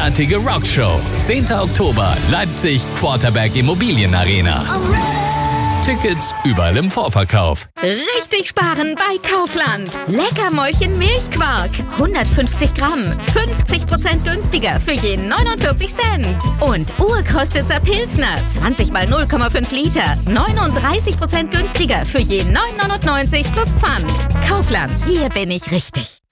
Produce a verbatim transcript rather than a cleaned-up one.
einzigartige Rockshow. zehnter Oktober, Leipzig, Quarterberg Immobilienarena. Tickets überall im Vorverkauf. Richtig sparen bei Kaufland. Leckermäulchen Milchquark. hundertfünfzig Gramm. fünfzig Prozent günstiger für je neunundvierzig Cent. Und Urkostitzer Pilsner. zwanzig mal null Komma fünf Liter. neununddreißig Prozent günstiger für je neun neunundneunzig plus Pfand. Kaufland. Hier bin ich richtig.